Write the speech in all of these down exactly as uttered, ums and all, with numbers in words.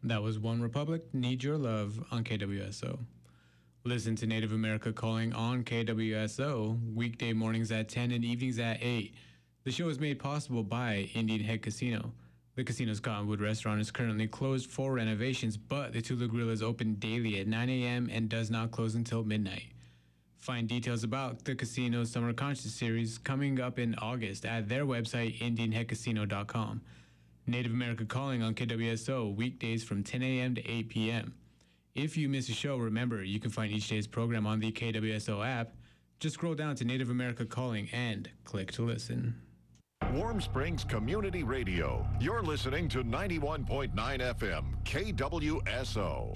That was One Republic, Need Your Love on K W S O. Listen to Native America Calling on K W S O weekday mornings at ten and evenings at eight. The show is made possible by Indian Head Casino. The casino's Cottonwood restaurant is currently closed for renovations, but the Tula Grill is open daily at nine a.m. and does not close until midnight. Find details about the casino's Summer Concert Series coming up in August at their website, indian head casino dot com. Native America Calling on K W S O weekdays from ten a.m. to eight p.m. If you miss a show, remember, you can find each day's program on the K W S O app. Just scroll down to Native America Calling and click to listen. Warm Springs Community Radio. You're listening to ninety-one point nine F M K W S O.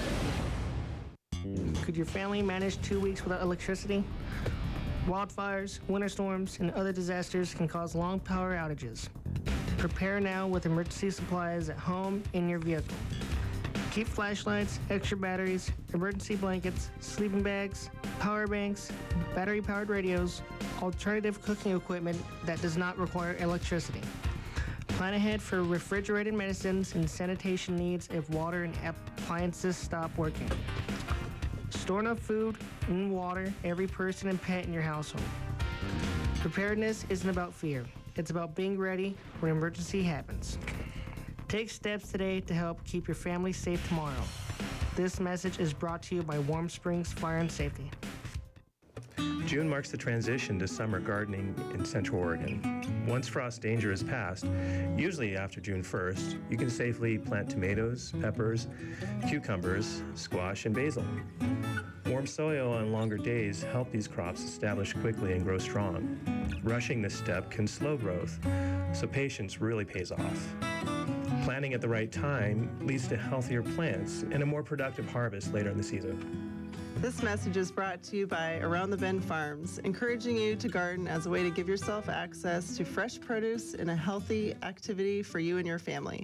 Could your family manage two weeks without electricity? Wildfires, winter storms, and other disasters can cause long power outages. Prepare now with emergency supplies at home in your vehicle. Keep flashlights, extra batteries, emergency blankets, sleeping bags, power banks, battery-powered radios, alternative cooking equipment that does not require electricity. Plan ahead for refrigerated medicines and sanitation needs if water and appliances stop working. Store enough food and water every person and pet in your household. Preparedness isn't about fear. It's about being ready when an emergency happens. Take steps today to help keep your family safe tomorrow. This message is brought to you by Warm Springs Fire and Safety. June marks the transition to summer gardening in Central Oregon. Once frost danger is past, usually after June first, you can safely plant tomatoes, peppers, cucumbers, squash, and basil. Warm soil on longer days help these crops establish quickly and grow strong. Rushing this step can slow growth, so patience really pays off. Planting at the right time leads to healthier plants and a more productive harvest later in the season. This message is brought to you by Around the Bend Farms, encouraging you to garden as a way to give yourself access to fresh produce and a healthy activity for you and your family.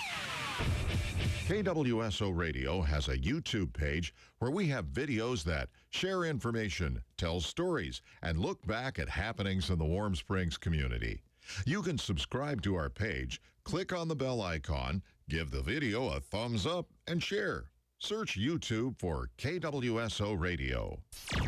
K W S O Radio has a YouTube page where we have videos that share information, tell stories, and look back at happenings in the Warm Springs community. You can subscribe to our page, click on the bell icon, give the video a thumbs up, and share. Search YouTube for K W S O Radio.